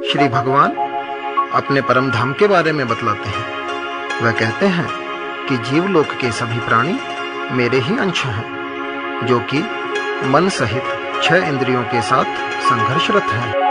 श्री भगवान अपने परम धाम के बारे में बतलाते हैं। वह कहते हैं कि जीवलोक के सभी प्राणी मेरे ही अंश हैं, जो कि मन सहित 6 इंद्रियों के साथ संघर्षरत हैं।